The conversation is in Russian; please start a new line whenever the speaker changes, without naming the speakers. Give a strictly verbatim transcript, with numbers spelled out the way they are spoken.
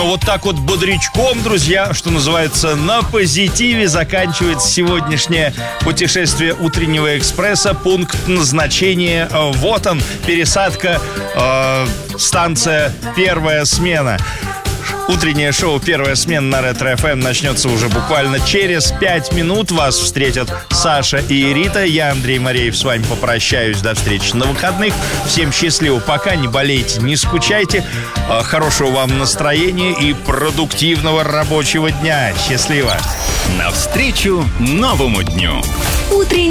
Вот так вот бодрячком, друзья, что называется, на позитиве заканчивается сегодняшнее путешествие утреннего экспресса. Пункт назначения, вот он, пересадка, э, станция «Первая смена». Утреннее шоу «Первая смена» на Ретро-эф эм начнется уже буквально через пять минут. Вас встретят Саша и Рита. Я, Андрей Мореев, с вами попрощаюсь. До встречи на выходных. Всем счастливо пока. Не болейте, не скучайте. Хорошего вам настроения и продуктивного рабочего дня. Счастливо.
Навстречу новому дню.
Утренний